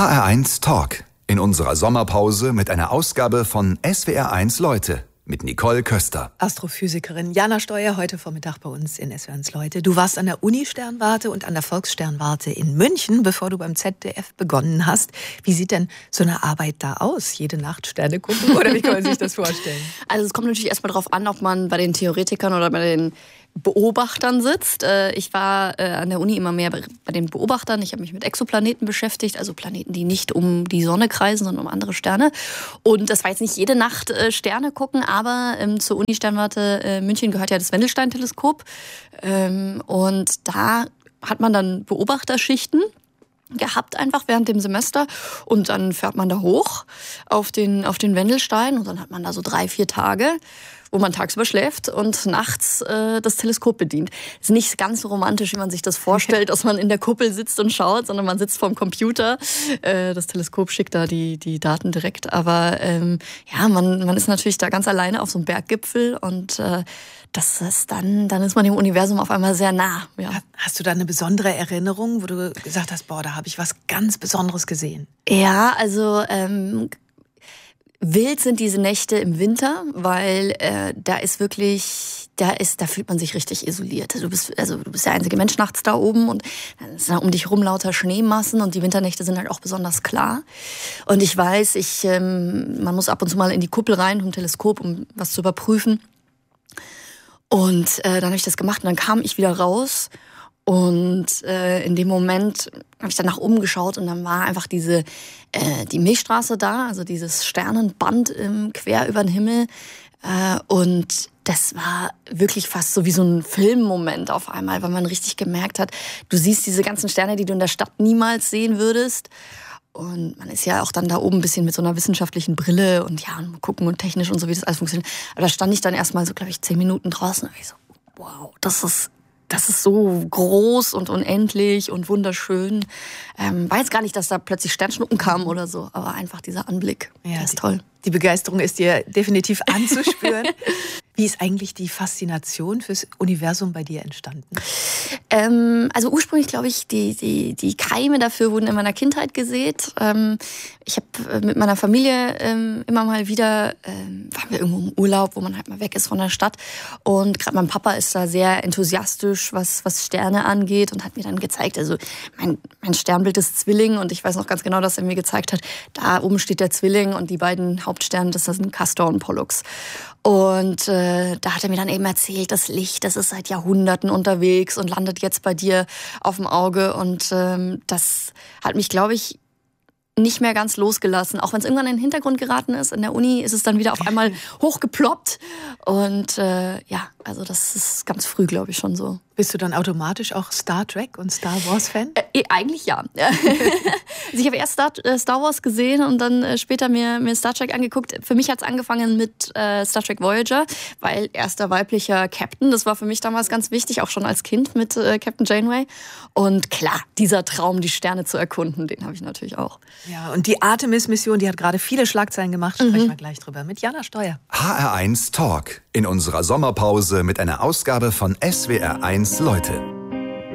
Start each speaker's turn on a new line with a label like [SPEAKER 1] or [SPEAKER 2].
[SPEAKER 1] HR1 Talk. In unserer Sommerpause mit einer Ausgabe von SWR1 Leute mit Nicole Köster.
[SPEAKER 2] Astrophysikerin Jana Steuer heute Vormittag bei uns in SWR1 Leute. Du warst an der Uni-Sternwarte und an der Volkssternwarte in München, bevor du beim ZDF begonnen hast. Wie sieht denn so eine Arbeit da aus? Jede Nacht Sterne gucken oder wie kann man sich das vorstellen?
[SPEAKER 3] Also es kommt natürlich erstmal darauf an, ob man bei den Theoretikern oder bei den Beobachtern sitzt. Ich war an der Uni immer mehr bei den Beobachtern. Ich habe mich mit Exoplaneten beschäftigt, also Planeten, die nicht um die Sonne kreisen, sondern um andere Sterne. Und das war jetzt nicht jede Nacht Sterne gucken, aber zur Uni-Sternwarte München gehört ja das Wendelstein-Teleskop. Und da hat man dann Beobachterschichten gehabt einfach während dem Semester und dann fährt man da hoch auf den Wendelstein und dann hat man da so 3-4 Tage, wo man tagsüber schläft und nachts das Teleskop bedient. Ist nicht ganz so romantisch, wie man sich das vorstellt, dass man in der Kuppel sitzt und schaut, sondern man sitzt vorm Computer. Das Teleskop schickt da die Daten direkt. Aber ja, man ist natürlich da ganz alleine auf so einem Berggipfel und das ist dann ist man dem Universum auf einmal sehr nah. Ja.
[SPEAKER 2] Hast du da eine besondere Erinnerung, wo du gesagt hast, boah, da habe ich was ganz Besonderes gesehen?
[SPEAKER 3] Ja, also wild sind diese Nächte im Winter, weil da fühlt man sich richtig isoliert. Du bist der einzige Mensch nachts da oben und dann ist da um dich rum lauter Schneemassen und die Winternächte sind halt auch besonders klar. Und ich weiß, man muss ab und zu mal in die Kuppel rein vom Teleskop, um was zu überprüfen. Und dann habe ich das gemacht und dann kam ich wieder raus. Und in dem Moment habe ich dann nach oben geschaut und dann war einfach die Milchstraße da, also dieses Sternenband quer über den Himmel. Und das war wirklich fast so wie so ein Filmmoment auf einmal, weil man richtig gemerkt hat, du siehst diese ganzen Sterne, die du in der Stadt niemals sehen würdest. Und man ist ja auch dann da oben ein bisschen mit so einer wissenschaftlichen Brille und ja, gucken und technisch und so, wie das alles funktioniert. Aber da stand ich dann erstmal so, glaube ich, 10 Minuten draußen und ich so, wow, das ist so groß und unendlich und wunderschön. War jetzt gar nicht, dass da plötzlich Sternschnuppen kamen oder so, aber einfach dieser Anblick, ja, der ist toll.
[SPEAKER 2] Die Begeisterung ist dir definitiv anzuspüren. Wie ist eigentlich die Faszination fürs Universum bei dir entstanden?
[SPEAKER 3] Also ursprünglich, glaube ich, die Keime dafür wurden in meiner Kindheit gesät. Ich habe mit meiner Familie immer mal wieder, waren wir irgendwo im Urlaub, wo man halt mal weg ist von der Stadt. Und gerade mein Papa ist da sehr enthusiastisch, was Sterne angeht und hat mir dann gezeigt, also mein Sternbild ist Zwilling und ich weiß noch ganz genau, dass er mir gezeigt hat, da oben steht der Zwilling und die beiden Hauptsterne, das sind Castor und Pollux. Und da hat er mir dann eben erzählt, das Licht, das ist seit Jahrhunderten unterwegs und landet jetzt bei dir auf dem Auge. Und das hat mich, glaube ich, nicht mehr ganz losgelassen. Auch wenn es irgendwann in den Hintergrund geraten ist, in der Uni ist es dann wieder auf einmal hochgeploppt. Und ja, also das ist ganz früh, glaube ich, schon so.
[SPEAKER 2] Bist du dann automatisch auch Star Trek und Star Wars Fan?
[SPEAKER 3] Eigentlich ja. Also ich habe erst Star Wars gesehen und dann später mir Star Trek angeguckt. Für mich hat es angefangen mit Star Trek Voyager, weil erster weiblicher Captain, das war für mich damals ganz wichtig, auch schon als Kind mit Captain Janeway. Und klar, dieser Traum, die Sterne zu erkunden, den habe ich natürlich auch.
[SPEAKER 2] Ja, und die Artemis-Mission, die hat gerade viele Schlagzeilen gemacht. Sprechen wir gleich drüber mit Jana Steuer.
[SPEAKER 1] HR1 Talk. In unserer Sommerpause mit einer Ausgabe von SWR1 Leute.